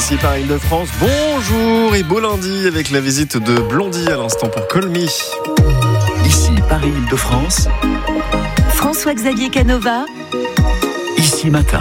ici par Île-de-France. Bonjour et beau lundi avec la visite de Blondie à l'instant pour Call Me. Ici Paris Île-de-France. François-Xavier Canova. Ici Matin.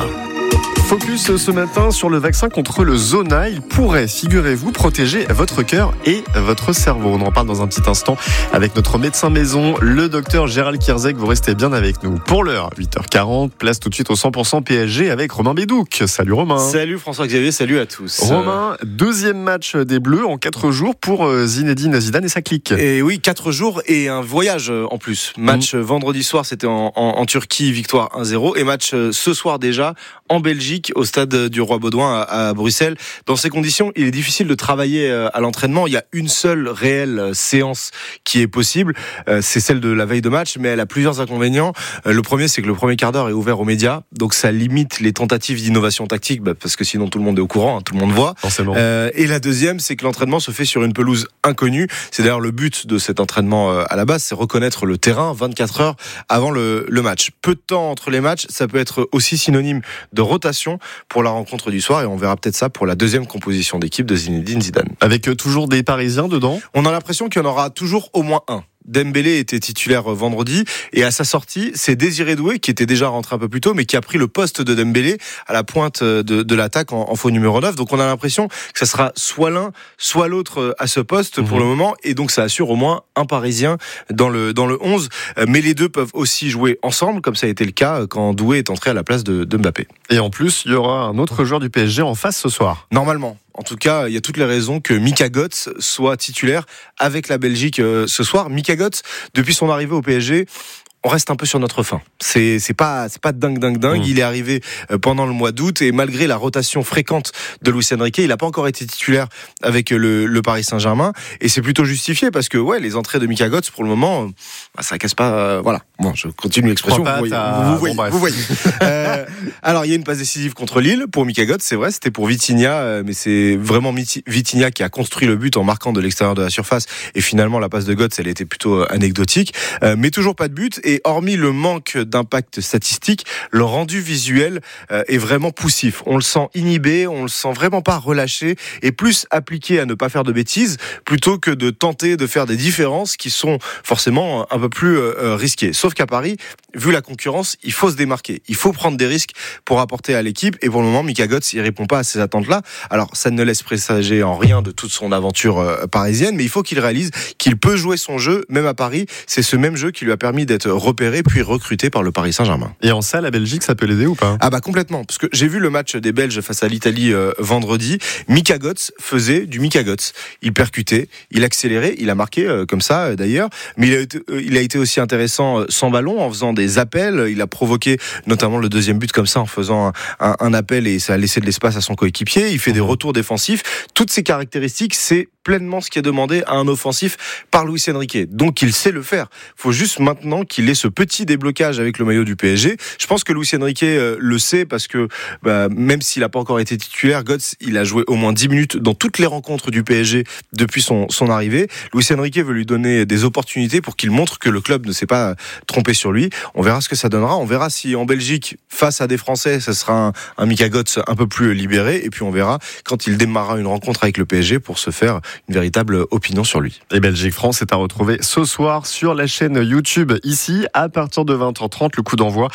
Focus ce matin sur le vaccin contre le zona. Il pourrait, figurez-vous, protéger votre cœur et votre cerveau. On en parle dans un petit instant avec notre médecin maison, le docteur Gérald Kierzek. Vous restez bien avec nous. Pour l'heure, 8h40, place tout de suite au 100% PSG avec Romain Bédouc. Salut Romain. Salut François-Xavier, salut à tous. Romain, deuxième match des Bleus en 4 jours pour Zinedine Zidane et sa clique. Et oui, 4 jours et un voyage en plus. Match vendredi soir, c'était en Turquie, victoire 1-0. Et match ce soir déjà en Belgique, au stade du Roi Baudouin à Bruxelles. Dans ces conditions, il est difficile de travailler à l'entraînement. Il y a une seule réelle séance qui est possible, c'est celle de la veille de match, mais elle a plusieurs inconvénients. Le premier, c'est que le premier quart d'heure est ouvert aux médias, donc ça limite les tentatives d'innovation tactique, parce que sinon tout le monde est au courant, tout le monde voit. Forcément. Et la deuxième, c'est que l'entraînement se fait sur une pelouse inconnue. C'est d'ailleurs le but de cet entraînement à la base, c'est reconnaître le terrain 24 heures avant le match. Peu de temps entre les matchs, ça peut être aussi synonyme de rotation pour la rencontre du soir, et on verra peut-être ça pour la deuxième composition d'équipe de Zinedine Zidane. Avec toujours des Parisiens dedans. On a l'impression qu'il y en aura toujours au moins un. Dembélé était titulaire vendredi et à sa sortie, c'est Désiré Doué qui était déjà rentré un peu plus tôt mais qui a pris le poste de Dembélé à la pointe de l'attaque en faux numéro 9. Donc on a l'impression que ça sera soit l'un soit l'autre à ce poste pour le moment, et donc ça assure au moins un Parisien dans le 11. Mais les deux peuvent aussi jouer ensemble, comme ça a été le cas quand Doué est entré à la place de Mbappé. Et en plus, il y aura un autre joueur du PSG en face ce soir. Normalement. En tout cas, il y a toutes les raisons que Mika Götze soit titulaire avec la Belgique ce soir. Mika Götze, depuis son arrivée au PSG, on reste un peu sur notre faim. C'est pas dingue. Il est arrivé pendant le mois d'août et malgré la rotation fréquente de Luis Enrique, il n'a pas encore été titulaire avec le Paris Saint-Germain, et c'est plutôt justifié parce que les entrées de Mika Götze pour le moment, ça casse pas. Voilà. Bon, je continue l'expression. Vous voyez. Alors il y a une passe décisive contre Lille pour Mika Götze, c'est vrai, c'était pour Vitinha, mais c'est vraiment Vitinha qui a construit le but en marquant de l'extérieur de la surface, et finalement la passe de Götze, elle était plutôt anecdotique, mais toujours pas de but. Et hormis le manque d'impact statistique, le rendu visuel est vraiment poussif. On le sent inhibé, on le sent vraiment pas relâché, et plus appliqué à ne pas faire de bêtises plutôt que de tenter de faire des différences qui sont forcément un peu plus risquées. Sauf qu'à Paris, vu la concurrence, il faut se démarquer, il faut prendre des risques pour apporter à l'équipe, et pour le moment, Mika Götze, il répond pas à ces attentes-là. Alors, ça ne laisse présager en rien de toute son aventure parisienne, mais il faut qu'il réalise qu'il peut jouer son jeu, même à Paris. C'est ce même jeu qui lui a permis d'être repéré puis recruté par le Paris Saint-Germain. Et en ça, la Belgique, ça peut l'aider ou pas ? Ah bah complètement, parce que j'ai vu le match des Belges face à l'Italie vendredi. Mika Götze faisait du Mika Götze. Il percutait, il accélérait, il a marqué comme ça d'ailleurs, mais il a été aussi intéressant sans ballon, en faisant des appels. Il a provoqué notamment le deuxième but comme ça, en faisant un appel, et ça a laissé de l'espace à son coéquipier. Il fait des retours défensifs. Toutes ces caractéristiques, c'est pleinement ce qui est demandé à un offensif par Luis Enrique. Donc il sait le faire. Il faut juste maintenant qu'il ait ce petit déblocage avec le maillot du PSG. Je pense que Luis Enrique le sait, parce que même s'il n'a pas encore été titulaire, Götze, il a joué au moins 10 minutes dans toutes les rencontres du PSG depuis son arrivée. Luis Enrique veut lui donner des opportunités pour qu'il montre que le club ne s'est pas trompé sur lui. On verra ce que ça donnera. On verra si en Belgique, face à des Français, ça sera un Mika Götze un peu plus libéré, et puis on verra quand il démarrera une rencontre avec le PSG pour se faire une véritable opinion sur lui. Et Belgique-France est à retrouver ce soir sur la chaîne YouTube ici à partir de 20h30, le coup d'envoi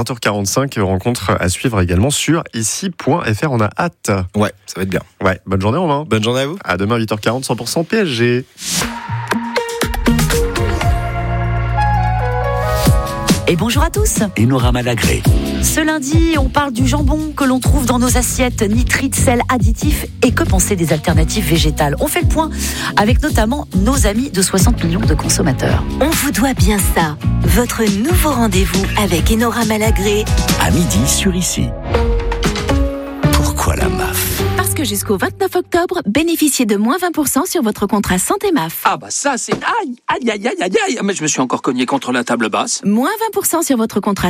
20h45, rencontre à suivre également sur ici.fr. On a hâte. Ouais, ça va être bien. Ouais, bonne journée Romain. Bonne journée à vous. À demain 8h40, 100% PSG. Et bonjour à tous. Enora Malagré. Ce lundi, on parle du jambon que l'on trouve dans nos assiettes, nitrites, sel, additifs, et que penser des alternatives végétales. On fait le point avec notamment nos amis de 60 millions de consommateurs. On vous doit bien ça. Votre nouveau rendez-vous avec Enora Malagré. À midi sur Ici. Pourquoi la MAF ? Parce que jusqu'au 29 octobre, bénéficiez de moins 20% sur votre contrat santé MAF. Ah bah ça c'est... Aïe. Mais je me suis encore cogné contre la table basse. Moins 20% sur votre contrat